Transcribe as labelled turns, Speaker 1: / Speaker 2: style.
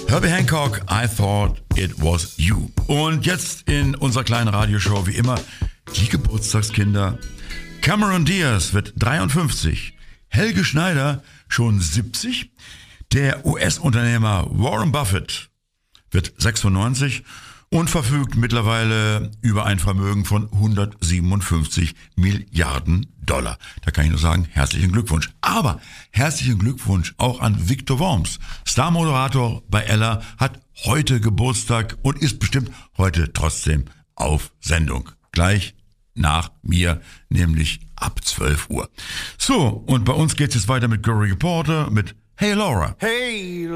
Speaker 1: Herbie Hancock, I Thought It Was You. Und jetzt in unserer kleinen Radioshow wie immer die Geburtstagskinder. Cameron Diaz wird 53, Helge Schneider schon 70, der US-Unternehmer Warren Buffett wird 96 und verfügt mittlerweile über ein Vermögen von 157 Milliarden Dollar. Da kann ich nur sagen, herzlichen Glückwunsch. Aber herzlichen Glückwunsch auch an Victor Worms, Star-Moderator bei Ella, hat heute Geburtstag und ist bestimmt heute trotzdem auf Sendung. Gleich nach mir, nämlich ab 12 Uhr. So, und bei uns geht's jetzt weiter mit Gregory Porter, mit Hey Laura.
Speaker 2: Hey